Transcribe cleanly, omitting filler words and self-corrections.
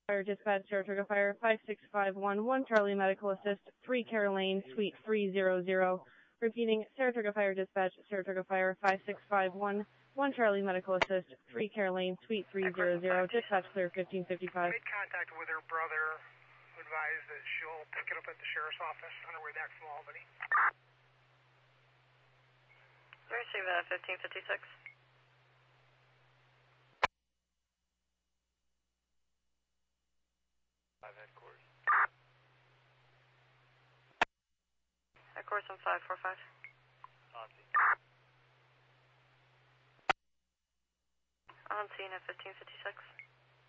Fire Dispatch, Saratoga Fire 56511, Charlie Medical Assist, 3 Caroline, Suite 300. Repeating, Saratoga Fire Dispatch, Saratoga Fire 5651, 1 Charlie Medical Assist, 3 Caroline, Suite 300, dispatch clear 1555. Made contact with her brother, who advised that she'll pick it up at the sheriff's office on her way back from Albany. Receive 1556. Headquarters. Headquarters on 545. On scene. On scene at 1556.